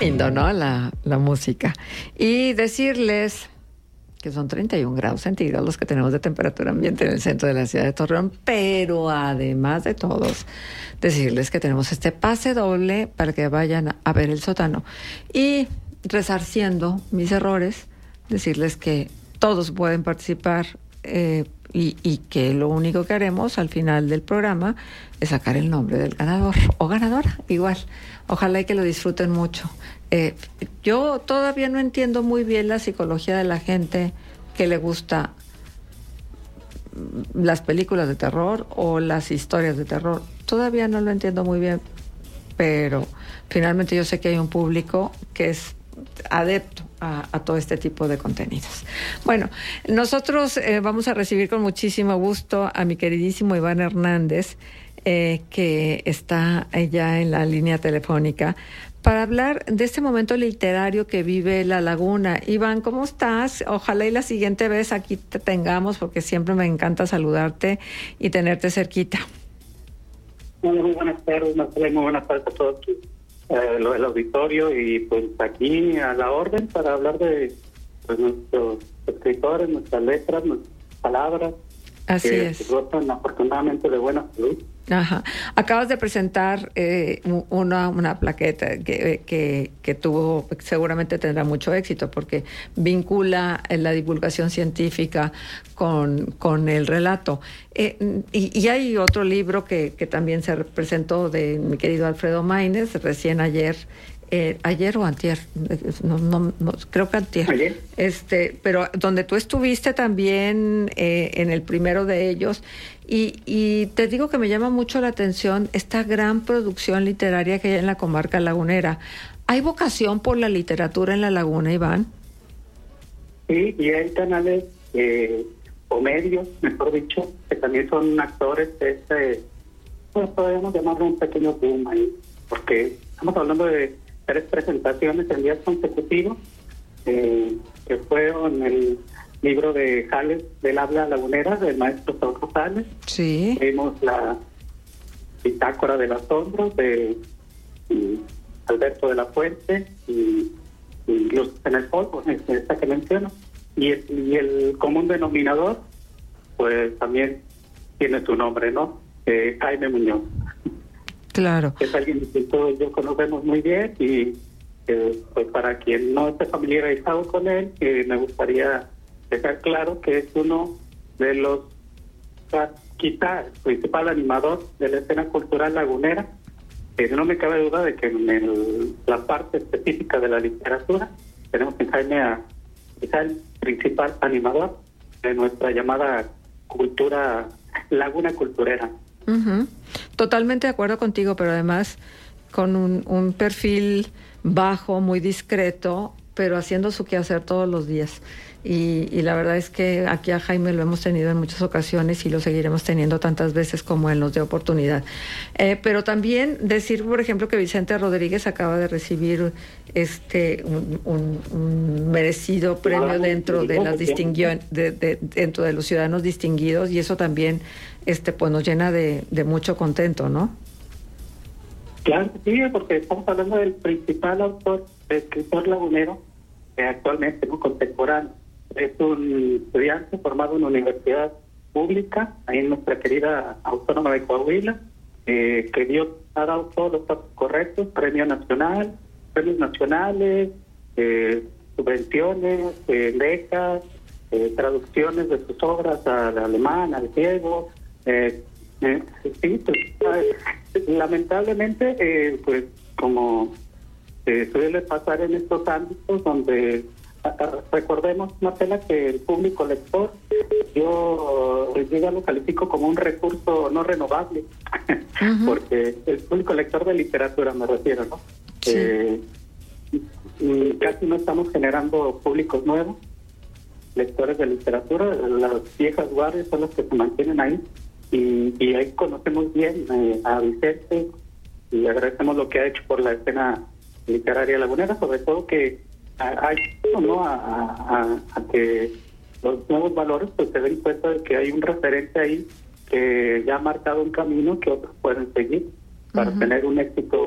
lindo, ¿no? La música. Y decirles que son 31 grados centígrados los que tenemos de temperatura ambiente en el centro de la ciudad de Torreón, pero además de todos, decirles que tenemos este pase doble para que vayan a ver el sótano. Y resarciendo mis errores, decirles que todos pueden participar y que lo único que haremos al final del programa es sacar el nombre del ganador o ganadora, igual. Ojalá y que lo disfruten mucho. Yo todavía no entiendo muy bien la psicología de la gente que le gusta las películas de terror o las historias de terror. Todavía no lo entiendo muy bien, pero finalmente yo sé que hay un público que es adepto a todo este tipo de contenidos. Bueno, nosotros vamos a recibir con muchísimo gusto a mi queridísimo Iván Hernández, que está ya en la línea telefónica, para hablar de este momento literario que vive La Laguna. Iván, ¿cómo estás? Ojalá y la siguiente vez aquí te tengamos, porque siempre me encanta saludarte y tenerte cerquita. Muy buenas tardes, Marcela, muy buenas tardes a todos el auditorio, y pues aquí a la orden para hablar de pues, nuestros escritores, nuestras letras, nuestras palabras. Así que es. gozan afortunadamente de buena salud. Ajá. Acabas de presentar una plaqueta que tuvo, seguramente tendrá mucho éxito, porque vincula la divulgación científica con el relato. Y hay otro libro que también se presentó de mi querido Alfredo Maínez, recién ayer o antier, no, creo que antier. ¿Ayer? Pero donde tú estuviste también en el primero de ellos, y te digo que me llama mucho la atención esta gran producción literaria que hay en la comarca lagunera. ¿Hay vocación por la literatura en La Laguna, Iván? Sí, y hay canales o medios, mejor dicho, que también son actores de pues podemos llamarlo un pequeño boom ahí, porque estamos hablando de 3 presentaciones en días consecutivos, que fueron el libro de Jales del habla lagunera del maestro Saúl Rosales. Sí. Vimos la Bitácora del asombro de Alberto de la Fuente y Luz en el polvo, esta que menciono. Y el común denominador, pues también tiene su nombre, ¿no? Jaime Muñoz. Claro. Es alguien que todos yo conocemos muy bien, y pues para quien no esté familiarizado con él, me gustaría dejar claro que es uno de los, quizá el principal animador de la escena cultural lagunera. No me cabe duda de que en la parte específica de la literatura tenemos en Jaime quizá el principal animador de nuestra llamada cultura laguna culturera. Uh-huh. Totalmente de acuerdo contigo, pero además con un perfil bajo, muy discreto, pero haciendo su quehacer todos los días. Y la verdad es que aquí a Jaime lo hemos tenido en muchas ocasiones y lo seguiremos teniendo tantas veces como él nos dé oportunidad. Pero también decir, por ejemplo, que Vicente Rodríguez acaba de recibir un merecido premio dentro de las dentro de los ciudadanos distinguidos, y eso también pues nos llena de mucho contento, ¿no? Claro, sí, porque estamos hablando del principal autor, escritor lagunero, actualmente muy contemporáneo. Es un estudiante formado en una universidad pública, ahí en nuestra querida Autónoma de Coahuila, que ha dado todos los pasos correctos: premios nacionales, subvenciones, becas, traducciones de sus obras al alemán, al griego. Sí, pues, lamentablemente, pues como suele pasar en estos ámbitos donde recordemos, Marcela, que el público lector yo ya lo califico como un recurso no renovable. Uh-huh. Porque el público lector de literatura me refiero, ¿no? Sí. Casi no estamos generando públicos nuevos, lectores de literatura. Las viejas guardias son las que se mantienen ahí, y ahí conocemos bien a Vicente, y le agradecemos lo que ha hecho por la escena literaria lagunera, sobre todo que hay a que los nuevos valores pues se den cuenta de que hay un referente ahí que ya ha marcado un camino que otros pueden seguir para tener un éxito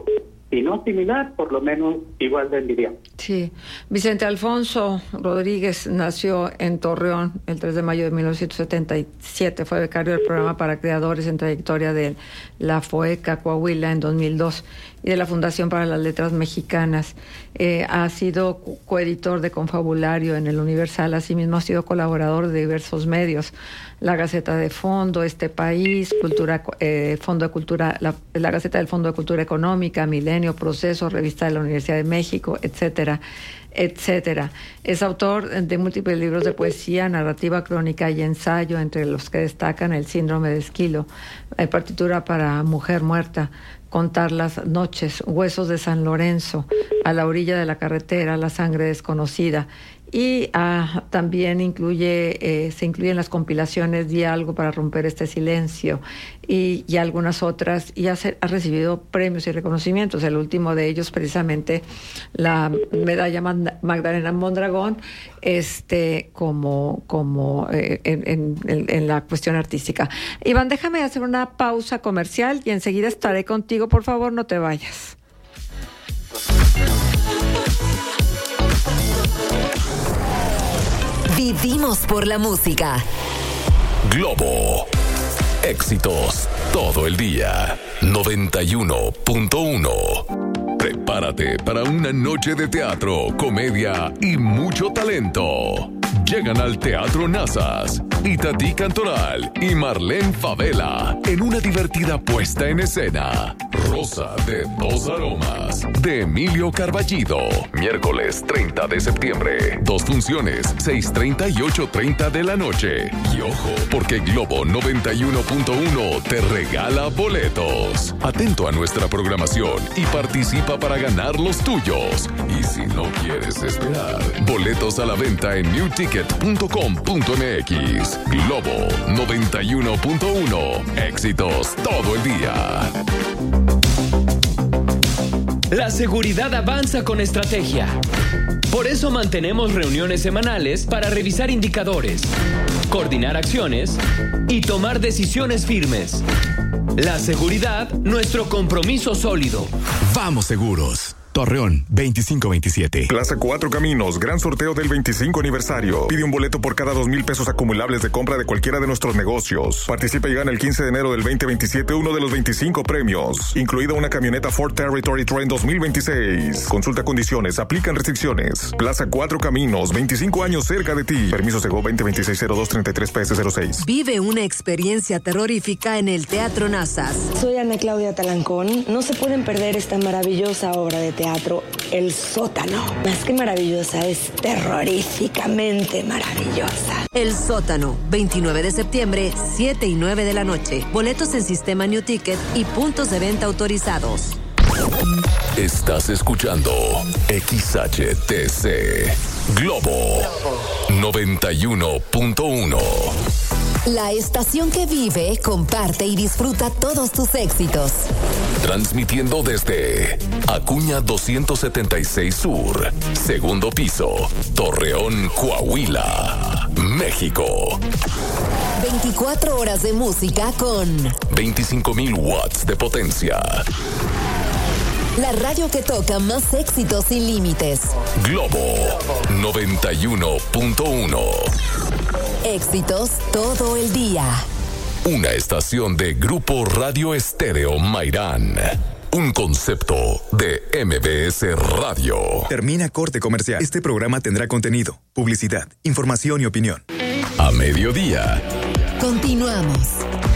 si no similar, por lo menos igual de envidiable. Sí. Vicente Alfonso Rodríguez nació en Torreón el 3 de mayo de 1977. Fue becario del programa para creadores en trayectoria de la FOECA Coahuila en 2002 y de la Fundación para las Letras Mexicanas. Ha sido coeditor de Confabulario en el Universal. Asimismo ha sido colaborador de diversos medios: la Gaceta de Fondo, Este País, Fondo de Cultura, la Gaceta del Fondo de Cultura Económica, Milenio, Proceso, Revista de la Universidad de México, etcétera, etcétera. Es autor de múltiples libros de poesía, narrativa, crónica y ensayo, entre los que destacan El Síndrome de Esquilo, Partitura para Mujer Muerta, Contar las Noches, Huesos de San Lorenzo, A la Orilla de la Carretera, La Sangre Desconocida. Y también se incluyen las compilaciones Di Algo para Romper este Silencio y algunas otras, y ha recibido premios y reconocimientos. El último de ellos, precisamente, la medalla Magdalena Mondragón, en la cuestión artística. Iván, déjame hacer una pausa comercial y enseguida estaré contigo. Por favor, no te vayas. Vivimos por la música. Globo. Éxitos todo el día. 91.1. Prepárate para una noche de teatro, comedia y mucho talento. Llegan al Teatro Nazas Itatí Cantoral y Marlene Favela en una divertida puesta en escena. Rosa de dos aromas, de Emilio Carballido. Miércoles 30 de septiembre. 2 funciones, 6:30 y 8:30 de la noche. Y ojo, porque Globo 91.1 te regala boletos. Atento a nuestra programación y participa para ganar los tuyos. Y si no quieres esperar, boletos a la venta en newticket.com.mx. Globo 91.1. Éxitos todo el día. La seguridad avanza con estrategia. Por eso mantenemos reuniones semanales para revisar indicadores, coordinar acciones y tomar decisiones firmes. La seguridad, nuestro compromiso sólido. Vamos seguros. Torreón, 2527. Plaza Cuatro Caminos, gran sorteo del 25 aniversario. Pide un boleto por cada 2,000 pesos acumulables de compra de cualquiera de nuestros negocios. Participa y gana el 15 de enero del 2027 uno de los 25 premios, incluida una camioneta Ford Territory Trend 2026. Consulta condiciones, aplican restricciones. Plaza Cuatro Caminos, 25 años cerca de ti. Permiso Segov 2026-0233-PS06. Vive una experiencia terrorífica en el Teatro Nazas. Soy Ana Claudia Talancón. No se pueden perder esta maravillosa obra de teatro, El Sótano. Más que maravillosa, es terroríficamente maravillosa. El Sótano, 29 de septiembre, 7 y 9 de la noche. Boletos en sistema New Ticket y puntos de venta autorizados. Estás escuchando XHTC Globo 91.1. La estación que vive, comparte y disfruta todos tus éxitos. Transmitiendo desde Acuña 276 Sur, segundo piso, Torreón, Coahuila, México. 24 horas de música con 25,000 watts de potencia. La radio que toca más éxitos sin límites. Globo 91.1. Éxitos todo el día. Una estación de Grupo Radio Estéreo Mairán. Un concepto de MBS Radio. Termina corte comercial. Este programa tendrá contenido, publicidad, información y opinión. A mediodía. Continuamos.